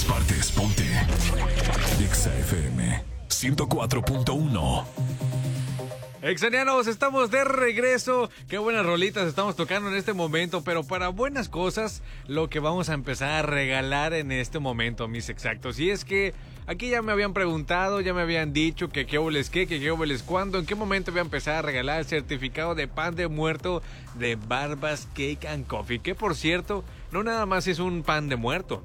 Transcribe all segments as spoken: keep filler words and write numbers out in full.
partes, ponte Exa F M ciento cuatro punto uno. Exanianos, estamos de regreso. Qué buenas rolitas estamos tocando en este momento, pero para buenas cosas, lo que vamos a empezar a regalar en este momento, mis exactos. Y es que aquí ya me habían preguntado, ya me habían dicho que qué óboles qué, que qué óboles cuándo, en qué momento voy a empezar a regalar el certificado de pan de muerto de Barbas Cake and Coffee. Que por cierto, no nada más es un pan de muerto.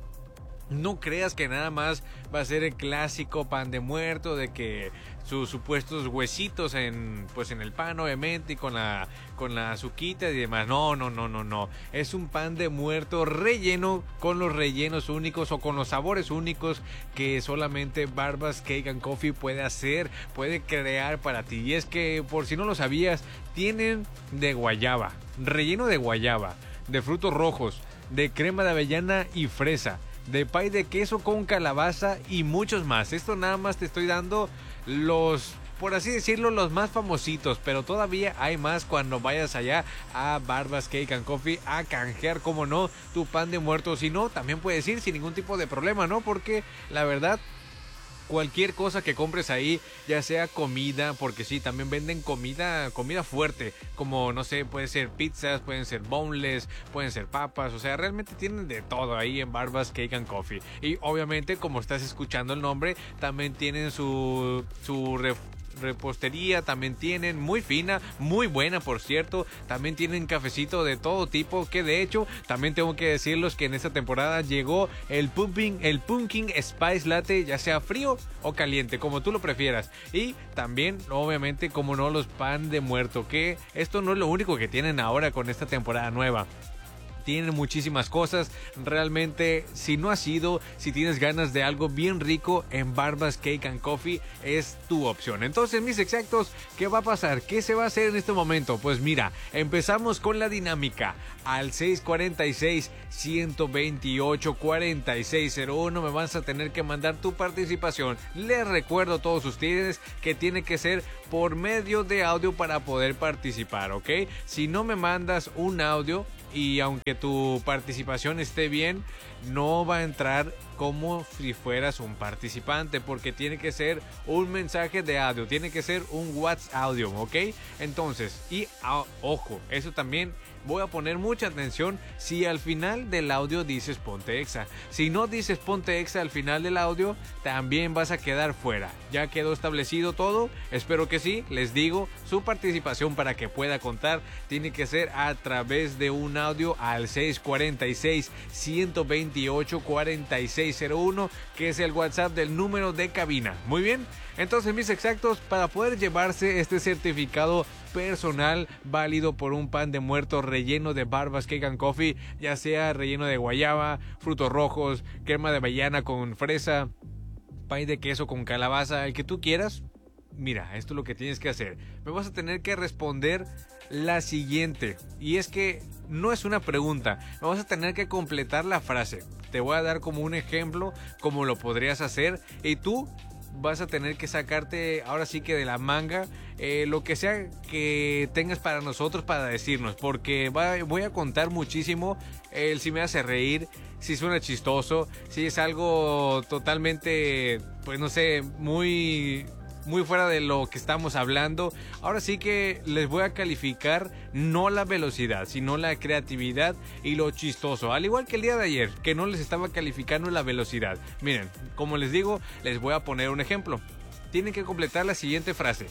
No creas que nada más va a ser el clásico pan de muerto, de que sus supuestos huesitos en pues en el pan, obviamente, y con la con la azuquita y demás. No, no, no, no, no. Es un pan de muerto relleno con los rellenos únicos o con los sabores únicos que solamente Barbas Cake and Coffee puede hacer, puede crear para ti. Y es que, por si no lo sabías, tienen de guayaba, relleno de guayaba, de frutos rojos, de crema de avellana y fresa, de pay de queso con calabaza y muchos más. Esto nada más te estoy dando los, por así decirlo, los más famositos, pero todavía hay más cuando vayas allá a Barbas Cake and Coffee a canjear, como no, tu pan de muerto. Si no, también puedes ir sin ningún tipo de problema, ¿no? Porque la verdad, cualquier cosa que compres ahí, ya sea comida, porque sí, también venden comida, comida fuerte, como no sé, puede ser pizzas, pueden ser boneless, pueden ser papas, o sea, realmente tienen de todo ahí en Barbas Cake and Coffee. Y obviamente, como estás escuchando el nombre, también tienen su su ref repostería, también tienen muy fina, muy buena, por cierto. También tienen cafecito de todo tipo, que de hecho también tengo que decirles que en esta temporada llegó el pumpkin, el pumpkin spice latte, ya sea frío o caliente, como tú lo prefieras. Y también, obviamente, como no, los pan de muerto, que esto no es lo único que tienen ahora con esta temporada nueva. Tienen muchísimas cosas. Realmente, si no has ido, si tienes ganas de algo bien rico, en Barbas Cake and Coffee es tu opción. Entonces, mis exactos, ¿qué va a pasar? ¿Qué se va a hacer en este momento? Pues mira, empezamos con la dinámica. Al seis cuatro seis, uno dos ocho, cuatro seis cero uno me vas a tener que mandar tu participación. Les recuerdo a todos ustedes que tiene que ser por medio de audio para poder participar, ¿ok? Si no me mandas un audio, y aunque tu participación esté bien, no va a entrar como si fueras un participante, porque tiene que ser un mensaje de audio, tiene que ser un WhatsApp audio, ¿ok? Entonces, y ah, ojo, eso también voy a poner mucha atención si al final del audio dices ponte exa. Si no dices ponte exa al final del audio, también vas a quedar fuera. ¿Ya quedó establecido todo? Espero que sí. Les digo, su participación para que pueda contar tiene que ser a través de un audio al seis cuatro seis, uno dos ocho, cuatro seis cero uno, que es el WhatsApp del número de cabina. Muy bien, entonces, mis exactos, para poder llevarse este certificado personal válido por un pan de muerto relleno de Barbas Cake and Coffee, ya sea relleno de guayaba, frutos rojos, crema de avellana con fresa, pay de queso con calabaza, el que tú quieras. Mira, esto es lo que tienes que hacer. Me vas a tener que responder la siguiente, y es que no es una pregunta, me vas a tener que completar la frase. Te voy a dar como un ejemplo cómo lo podrías hacer, y tú vas a tener que sacarte ahora sí que de la manga eh, lo que sea que tengas para nosotros para decirnos, porque va, voy a contar muchísimo el si me hace reír, si suena chistoso, si es algo totalmente, pues no sé, muy muy fuera de lo que estamos hablando. Ahora sí que les voy a calificar no la velocidad, sino la creatividad y lo chistoso, al igual que el día de ayer, que no les estaba calificando la velocidad. Miren, como les digo, les voy a poner un ejemplo. Tienen que completar la siguiente frase: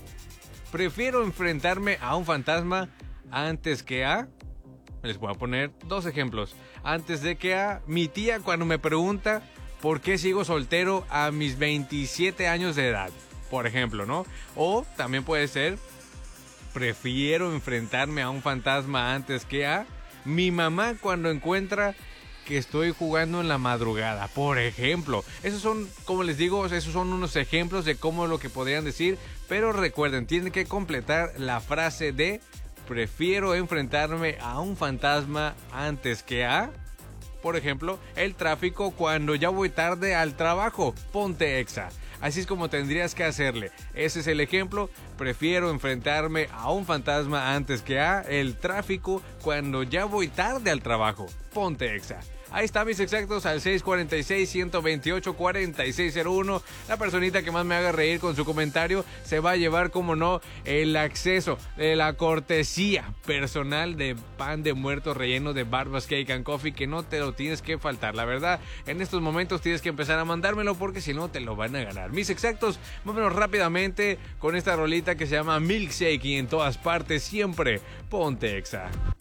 prefiero enfrentarme a un fantasma antes que a... Les voy a poner dos ejemplos. Antes de que a mi tía cuando me pregunta por qué sigo soltero a mis veintisiete años de edad, por ejemplo, ¿no? O también puede ser: prefiero enfrentarme a un fantasma antes que a mi mamá cuando encuentra que estoy jugando en la madrugada, por ejemplo. Esos son, como les digo, esos son unos ejemplos de cómo lo que podrían decir, pero recuerden, tienen que completar la frase de prefiero enfrentarme a un fantasma antes que a, por ejemplo, el tráfico cuando ya voy tarde al trabajo, ponte exa. Así es como tendrías que hacerle. Ese es el ejemplo: prefiero enfrentarme a un fantasma antes que a el tráfico cuando ya voy tarde al trabajo, ponte exa. Ahí está, mis exactos, al seis cuatro seis, uno dos ocho, cuatro seis cero uno. La personita que más me haga reír con su comentario se va a llevar, como no, el acceso de la cortesía personal de pan de muerto relleno de Barbas Cake and Coffee, que no te lo tienes que faltar. La verdad, en estos momentos tienes que empezar a mandármelo porque si no te lo van a ganar. Mis exactos, vámonos rápidamente con esta rolita que se llama Milkshake y en todas partes siempre ponte Exa.